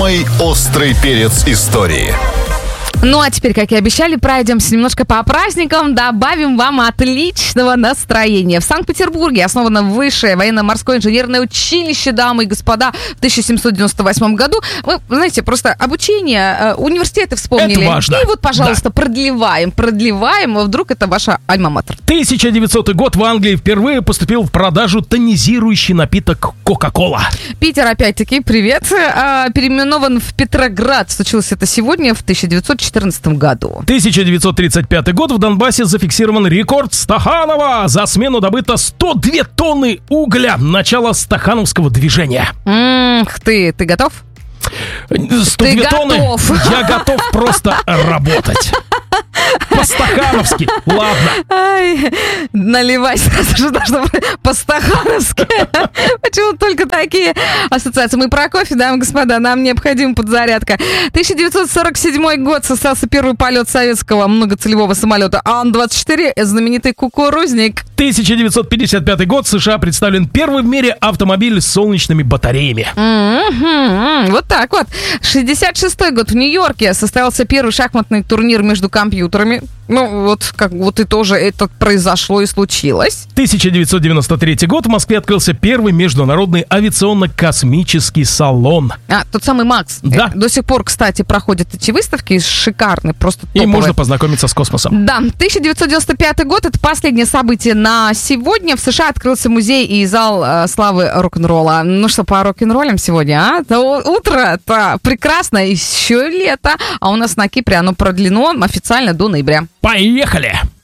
Самый острый перец истории. Ну, а теперь, как и обещали, пройдемся немножко по праздникам, добавим вам отличного настроения. В Санкт-Петербурге основано Высшее военно-морское инженерное училище, дамы и господа, в 1798 году. Вы знаете, просто обучение, университеты вспомнили. Это важно. И вот, пожалуйста, продлеваем, вдруг это ваша альма-матер. 1900 год в Англии впервые поступил в продажу тонизирующий напиток Кока-Кола. Питер, опять-таки, привет. Переименован в Петроград. Случилось это сегодня, в 1914 году. 1935 год в Донбассе зафиксирован рекорд Стаханова. За смену добыто 102 тонны угля. Начало стахановского движения. Ты готов? 102 тонны. Я готов просто работать. По-стахановски. Ладно. Ай, наливай сразу же должно быть по-стахановски. Почему только такие ассоциации? Мы про кофе, дамы и господа, нам необходима подзарядка. 1947 год состоялся первый полет советского многоцелевого самолета Ан-24, знаменитый кукурузник. 1955 год в США представлен первый в мире автомобиль с солнечными батареями. Вот так вот. 66 год в Нью-Йорке состоялся первый шахматный турнир между компьютерами. Ну, вот как вот и тоже это произошло и случилось. 1993 год в Москве открылся первый международный авиационно-космический салон. Тот самый МАКС. Да. До сих пор, кстати, проходят эти выставки шикарные, просто топовые. И можно познакомиться с космосом. Да, 1995 год, это последнее событие на сегодня. В США открылся музей и зал славы рок-н-ролла. Ну что, по рок-н-роллям сегодня, а? Утро-то прекрасно, еще лето. А у нас на Кипре оно продлено официально до ноября. Поехали!